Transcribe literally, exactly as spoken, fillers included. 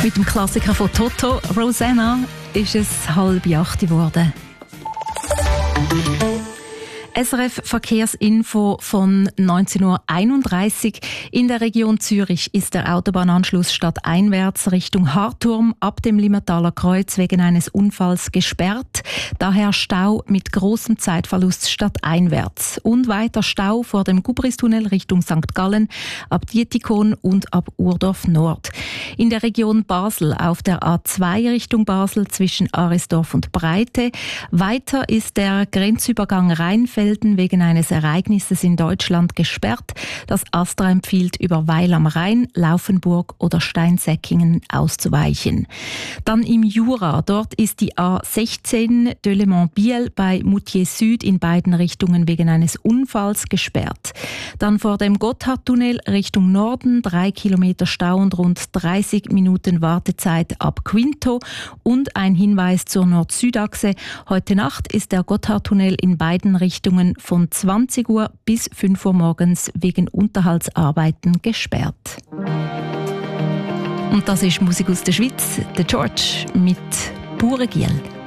Mit dem Klassiker von Toto, Rosanna, ist es halb acht geworden. S R F Verkehrsinfo von neunzehn Uhr einunddreißig. In der Region Zürich ist der Autobahnanschluss stadteinwärts Richtung Harturm ab dem Limmertaler Kreuz wegen eines Unfalls gesperrt. Daher Stau mit großem Zeitverlust stadteinwärts. Und weiter Stau vor dem Gubristunnel Richtung Sankt Gallen, ab Dietikon und ab Urdorf Nord. In der Region Basel auf der A zwei Richtung Basel zwischen Arisdorf und Breite. Weiter ist der Grenzübergang Rheinfelden wegen eines Ereignisses in Deutschland gesperrt. Das AStA empfiehlt, über Weil am Rhein, Laufenburg oder Steinsäckingen auszuweichen. Dann im Jura. Dort ist die A sechzehn Delemont-Biel bei Moutier Süd in beiden Richtungen wegen eines Unfalls gesperrt. Dann vor dem Gotthardtunnel Richtung Norden drei Kilometer Stau und rund dreißig Minuten Wartezeit ab Quinto. Und ein Hinweis zur Nord-Süd-Achse. Heute Nacht ist der Gotthardtunnel in beiden Richtungen von zwanzig Uhr bis fünf Uhr morgens wegen Unterhaltsarbeiten gesperrt. Und das ist Musik aus der Schweiz, der George mit Buregiel.